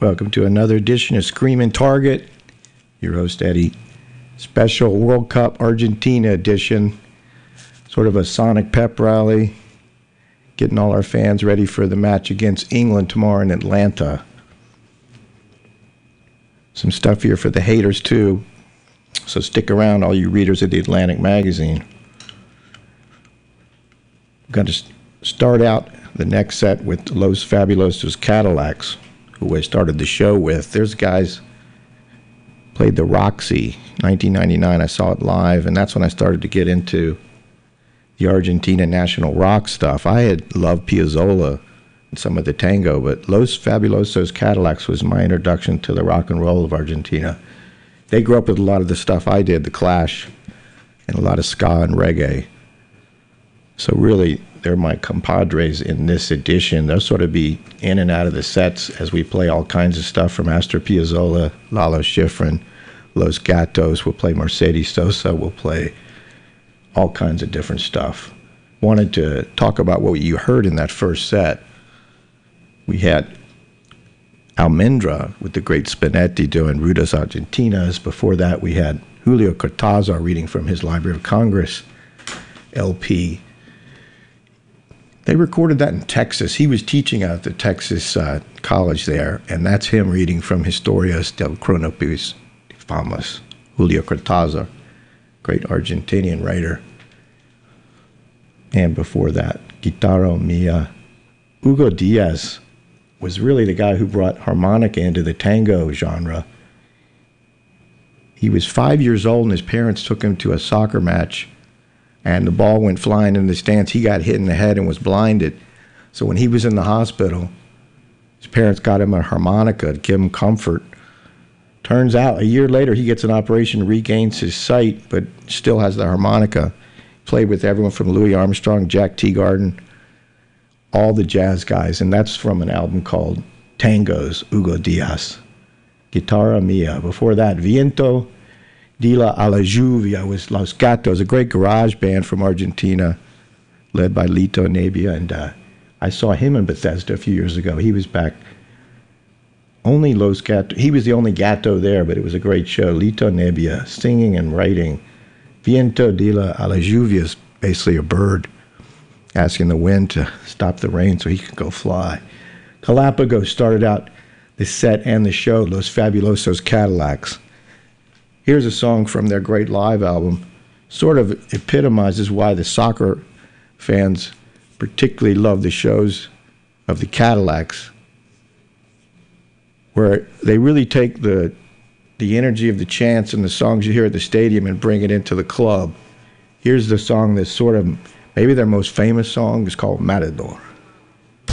Welcome to another edition of Screaming Target. Your host, Eddie. Special World Cup Argentina edition. Sort of a sonic pep rally. Getting all our fans ready for the match against England tomorrow in Atlanta. Some stuff here for the haters, too. So stick around, all you readers of the Atlantic magazine. I'm going to start out the next set with Los Fabulosos Cadillacs, who I started the show with. There's guys played the Roxy, 1999. I saw it live, and that's when I started to get into the Argentina national rock stuff. I had loved Piazzolla and some of the tango, but Los Fabulosos Cadillacs was my introduction to the rock and roll of Argentina. They grew up with a lot of the stuff I did, The Clash, and a lot of ska and reggae. So really, they're my compadres in this edition. They'll sort of be in and out of the sets as we play all kinds of stuff from Astor Piazzolla, Lalo Schifrin, Los Gatos. We'll play Mercedes Sosa. We'll play all kinds of different stuff. Wanted to talk about what you heard in that first set. We had Almendra with the great Spinetti doing Rutas Argentinas. Before that, we had Julio Cortázar reading from his Library of Congress LP. They recorded that in Texas. He was teaching out at the Texas college there, and that's him reading from Historias del Cronopis Famas, Julio Cortázar, great Argentinian writer. And before that, Guitarra Mia. Hugo Diaz was really the guy who brought harmonica into the tango genre. He was 5 years old, and his parents took him to a soccer match, and the ball went flying in the stands. He got hit in the head and was blinded. So when he was in the hospital, his parents got him a harmonica to give him comfort. Turns out, a year later, he gets an operation, regains his sight, but still has the harmonica. Played with everyone from Louis Armstrong, Jack Teagarden, all the jazz guys, and that's from an album called Tangos, Hugo Diaz. Guitarra Mia. Before that, Viento de la Lluvia was Los Gatos, a great garage band from Argentina, led by Lito Nebbia, and I saw him in Bethesda a few years ago. He was back. Only Los Gatos. He was the only gato there, but it was a great show. Lito Nebbia singing and writing. Viento de la Lluvia is basically a bird asking the wind to stop the rain so he could go fly. Galapagos started out the set and the show, Los Fabulosos Cadillacs. Here's a song from their great live album. Sort of epitomizes why the soccer fans particularly love the shows of the Cadillacs, where they really take the energy of the chants and the songs you hear at the stadium and bring it into the club. Here's the song that's sort of maybe their most famous song. Is called Matador.